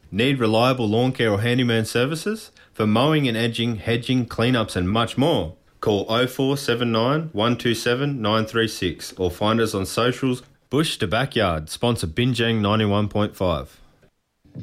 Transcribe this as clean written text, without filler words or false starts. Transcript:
Need reliable lawn care or handyman services? For mowing and edging, hedging, cleanups and much more. Call 0479 127 936 or find us on socials. Bush to Backyard, sponsor Binjang 91.5.